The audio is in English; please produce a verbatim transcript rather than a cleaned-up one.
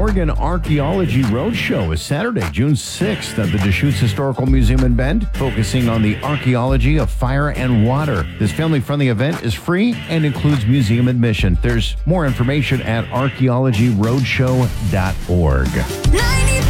Oregon Archaeology Roadshow is Saturday, June sixth at the Deschutes Historical Museum in Bend, focusing on the archaeology of fire and water. This family-friendly event is free and includes museum admission. There's more information at archaeology roadshow dot org.